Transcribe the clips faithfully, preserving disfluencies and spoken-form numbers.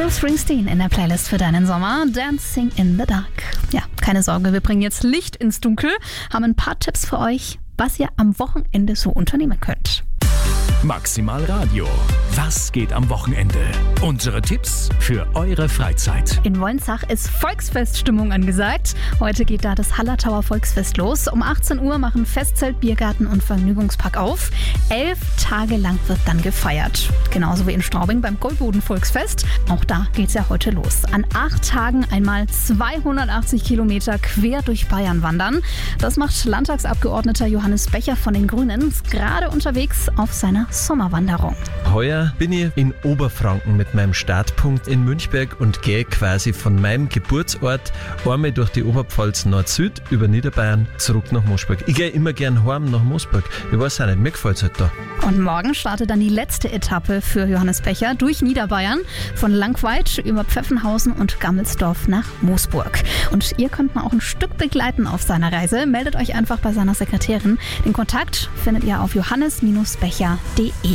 Bruce Springsteen in der Playlist für deinen Sommer. Dancing in the Dark. Ja, keine Sorge, wir bringen jetzt Licht ins Dunkel, haben ein paar Tipps für euch, was ihr am Wochenende so unternehmen könnt. Maximal Radio. Was geht am Wochenende? Unsere Tipps für eure Freizeit. In Wolnzach ist Volksfeststimmung angesagt. Heute geht da das Hallertauer Volksfest los. Um achtzehn Uhr machen Festzelt, Biergarten und Vergnügungspark auf. Elf Tage lang wird dann gefeiert. Genauso wie in Straubing beim Goldboden Volksfest. Auch da geht's ja heute los. An acht Tagen einmal zweihundertachtzig Kilometer quer durch Bayern wandern. Das macht Landtagsabgeordneter Johannes Becher von den Grünen. Ist gerade unterwegs auf seiner Sommerwanderung. Heuer bin ich in Oberfranken mit meinem Startpunkt in Münchberg und gehe quasi von meinem Geburtsort einmal durch die Oberpfalz Nord-Süd über Niederbayern zurück nach Moosburg. Ich gehe immer gern heim nach Moosburg. Ich weiß auch nicht, mir gefällt es halt da. Und morgen startet dann die letzte Etappe für Johannes Becher durch Niederbayern von Langweid über Pfeffenhausen und Gammelsdorf nach Moosburg. Und ihr könnt mal auch ein Stück begleiten auf seiner Reise. Meldet euch einfach bei seiner Sekretärin. Den Kontakt findet ihr auf johannes becher punkt de.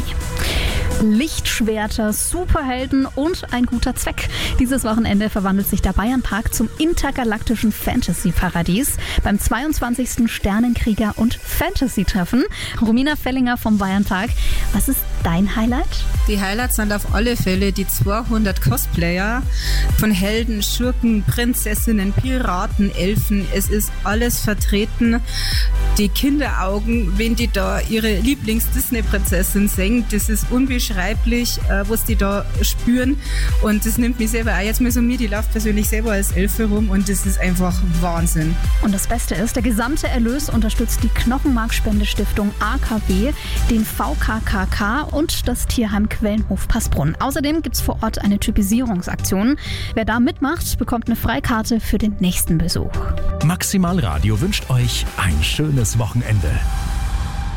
Lichtschwerter, Superhelden und ein guter Zweck. Dieses Wochenende verwandelt sich der Bayernpark zum intergalaktischen Fantasy-Paradies beim zweiundzwanzigsten Sternenkrieger- und Fantasy-Treffen. Romina Fellinger vom Bayernpark, was ist dein Highlight? Die Highlights sind auf alle Fälle die zweihundert Cosplayer von Helden, Schurken, Prinzessinnen, Piraten, Elfen. Es ist alles vertreten. Die Kinderaugen, wenn die da ihre Lieblings-Disney-Prinzessin singen, das ist unbeschreiblich, äh, was die da spüren. Und das nimmt mich selber auch jetzt mal so mit. Ich laufe persönlich selber als Elfe rum und das ist einfach Wahnsinn. Und das Beste ist, der gesamte Erlös unterstützt die Knochenmarkspendestiftung A K B, den V K K K und das Tierheim Quellenhof Passbrunn. Außerdem gibt es vor Ort eine Typisierungsaktion. Wer da mitmacht, bekommt eine Freikarte für den nächsten Besuch. Maximal Radio wünscht euch ein schönes Wochenende.